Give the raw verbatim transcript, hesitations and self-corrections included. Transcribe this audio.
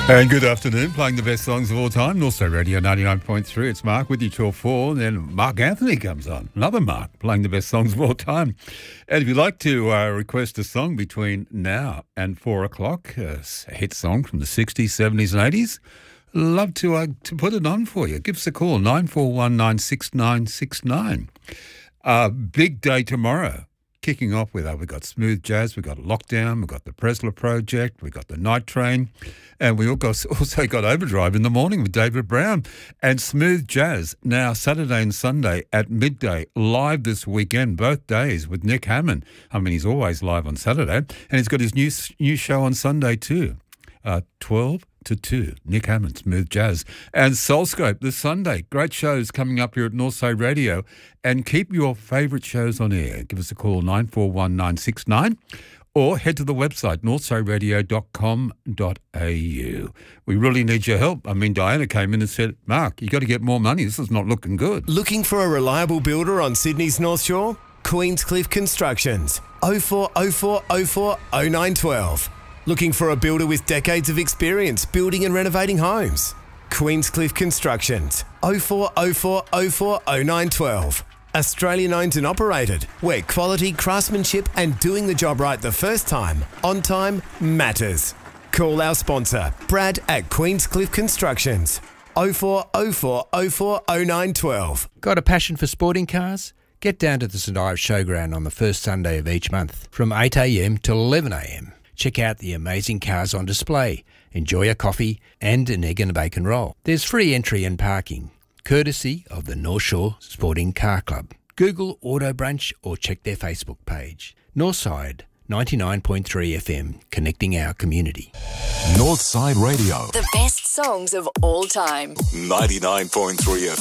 And good afternoon, playing the best songs of all time. Also Radio ninety-nine point three, it's Mark with you till four. And then Mark Anthony comes on, another Mark, playing the best songs of all time. And if you'd like to uh, request a song between now and four o'clock, a hit song from the sixties, seventies and eighties, love to uh, to put it on for you. Give us a call, nine four one, nine six nine six nine. Uh, big day tomorrow. Kicking off with, uh, we've got Smooth Jazz, we've got Lockdown, we've got the Presler Project, we've got the Night Train, and we also got Overdrive in the morning with David Brown. And Smooth Jazz, now Saturday and Sunday at midday, live this weekend, both days with Nick Hammond. I mean, he's always live on Saturday, and he's got his new new show on Sunday too, uh, twelve to two, Nick Hammond, Smooth Jazz. And Soulscope this Sunday. Great shows coming up here at Northside Radio. And keep your favourite shows on air. Give us a call, nine four one, nine six nine, or head to the website, northside radio dot com dot a u. We really need your help. I mean, Diana came in and said, Mark, you got to get more money. This is not looking good. Looking for a reliable builder on Sydney's North Shore? Queenscliff Constructions, oh four oh four oh four oh nine one two. Looking for a builder with decades of experience building and renovating homes? Queenscliff Constructions, oh four oh four oh four oh nine one two. Australian owned and operated, where quality, craftsmanship and doing the job right the first time, on time, matters. Call our sponsor, Brad at Queenscliff Constructions, oh four oh four oh four oh nine one two. Got a passion for sporting cars? Get down to the St Ives Showground on the first Sunday of each month from eight a m till eleven a m. Check out the amazing cars on display, enjoy a coffee and an egg and bacon roll. There's free entry and parking, courtesy of the North Shore Sporting Car Club. Google Auto Brunch or check their Facebook page. Northside ninety-nine point three F M, connecting our community. Northside Radio. The best songs of all time. ninety-nine point three F M.